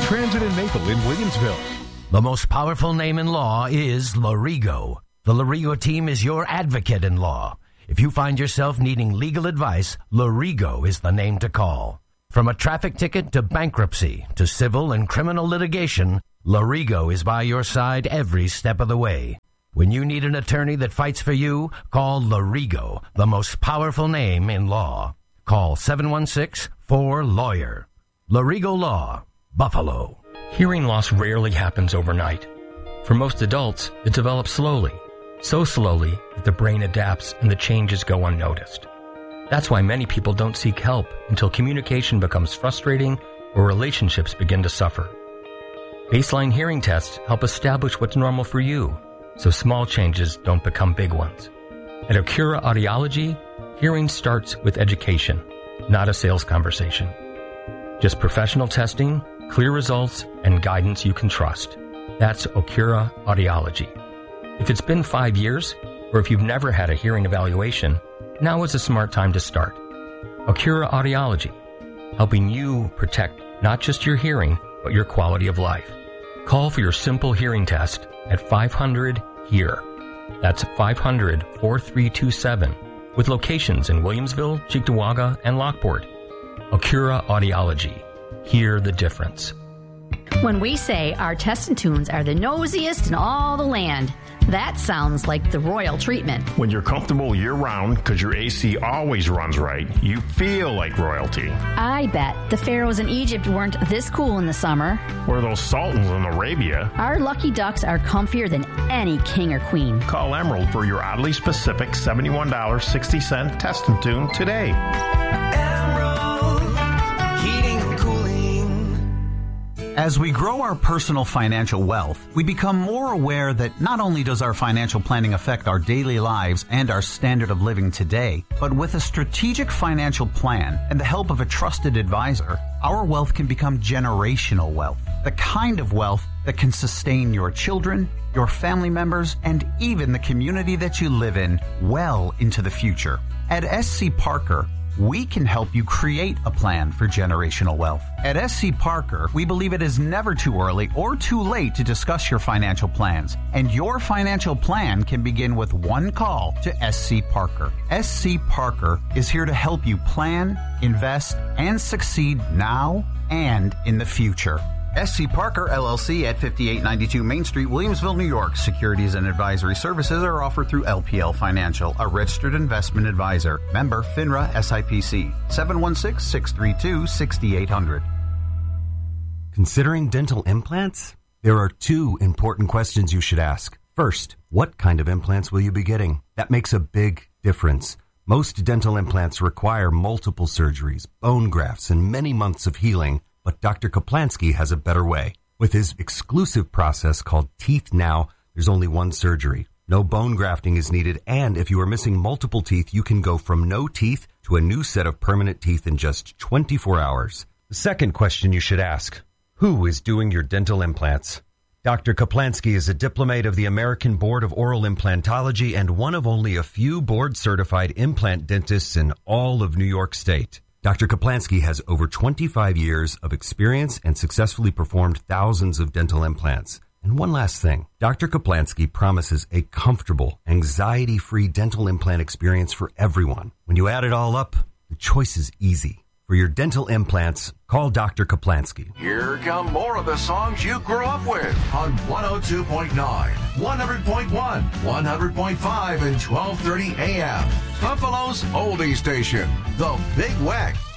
Transit and Maple in Williamsville. The most powerful name in law is Lorigo. The Lorigo team is your advocate in law. If you find yourself needing legal advice, Lorigo is the name to call. From a traffic ticket to bankruptcy to civil and criminal litigation, Lorigo is by your side every step of the way. When you need an attorney that fights for you, call Lorigo, the most powerful name in law. Call 716-4LAWYER. Lorigo Law, Buffalo. Hearing loss rarely happens overnight. For most adults, it develops slowly. So slowly that the brain adapts and the changes go unnoticed. That's why many people don't seek help until communication becomes frustrating or relationships begin to suffer. Baseline hearing tests help establish what's normal for you, so small changes don't become big ones. At Okura Audiology, hearing starts with education, not a sales conversation. Just professional testing, clear results, and guidance you can trust. That's Okura Audiology. If it's been 5 years, or if you've never had a hearing evaluation, now is a smart time to start. Okura Audiology, helping you protect not just your hearing, but your quality of life. Call for your simple hearing test at 500-HEAR. That's 500-4327, with locations in Williamsville, Cheektowaga, and Lockport. Okura Audiology. Hear the difference. When we say our Test and Tunes are the nosiest in all the land, that sounds like the royal treatment. When you're comfortable year-round because your AC always runs right, you feel like royalty. I bet the pharaohs in Egypt weren't this cool in the summer. Or those sultans in Arabia. Our lucky ducks are comfier than any king or queen. Call Emerald for your oddly specific $71.60 Test and Tune today. Emerald Heating and Cooling. As we grow our personal financial wealth, we become more aware that not only does our financial planning affect our daily lives and our standard of living today, but with a strategic financial plan and the help of a trusted advisor, our wealth can become generational wealth. The kind of wealth that can sustain your children, your family members, and even the community that you live in well into the future. At SC Parker, we can help you create a plan for generational wealth. At SC Parker, we believe it is never too early or too late to discuss your financial plans, and your financial plan can begin with one call to SC Parker. SC Parker is here to help you plan, invest, and succeed now and in the future. SC Parker, LLC at 5892 Main Street, Williamsville, New York. Securities and advisory services are offered through LPL Financial, a registered investment advisor. Member FINRA SIPC. 716-632-6800. Considering dental implants? There are two important questions you should ask. First, what kind of implants will you be getting? That makes a big difference. Most dental implants require multiple surgeries, bone grafts, and many months of healing. But Dr. Kaplansky has a better way. With his exclusive process called Teeth Now, there's only one surgery. No bone grafting is needed, and if you are missing multiple teeth, you can go from no teeth to a new set of permanent teeth in just 24 hours. The second question you should ask, who is doing your dental implants? Dr. Kaplansky is a diplomate of the American Board of Oral Implantology and one of only a few board-certified implant dentists in all of New York State. Dr. Kaplansky has over 25 years of experience and successfully performed thousands of dental implants. And one last thing, Dr. Kaplansky promises a comfortable, anxiety-free dental implant experience for everyone. When you add it all up, the choice is easy. For your dental implants, call Dr. Kaplansky. Here come more of the songs you grew up with on 102.9, 100.1, 100.5, and 1230 AM. Buffalo's oldie station, The Big Weck.